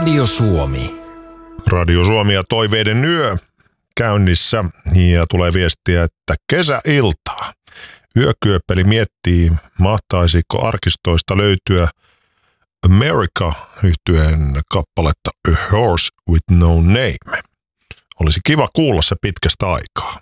Radio Suomi. Radio Suomi ja Toiveiden yö käynnissä ja tulee viestiä, että kesäiltaa. Yökyöpeli miettii, mahtaisiko arkistoista löytyä America-yhtyeen kappaletta A Horse with No Name. Olisi kiva kuulla se pitkästä aikaa.